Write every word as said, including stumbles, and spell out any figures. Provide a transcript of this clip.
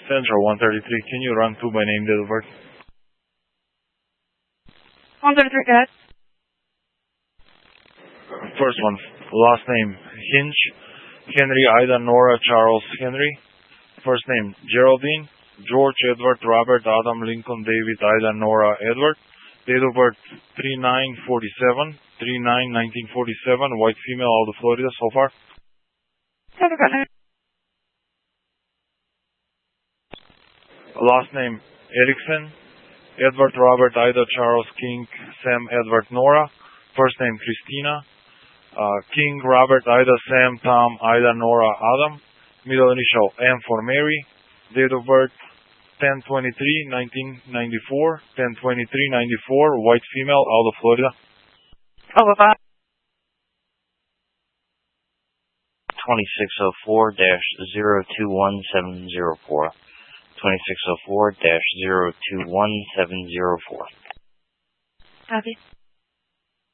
Central one thirty-three. Can you run two by name, date of birth? one thirty-three, go ahead. First one, last name Hinch, Henry, Ida, Nora, Charles, Henry. First name Geraldine, George, Edward, Robert, Adam, Lincoln, David, Ida, Nora, Edward. Date of birth three nine forty-seven, three nine nineteen forty-seven, white female, out of Florida so far. Last name Erickson, Edward, Robert, Ida, Charles, King, Sam, Edward, Nora. First name Christina, uh, King, Robert, Ida, Sam, Tom, Ida, Nora, Adam. Middle initial M for Mary. Date of birth ten twenty-three nineteen ninety-four, ten twenty-three ninety-four, white female, out of Florida. Over five. twenty-six oh four dash zero two one seven zero four. twenty-six oh four dash zero two one seven zero four. Copy.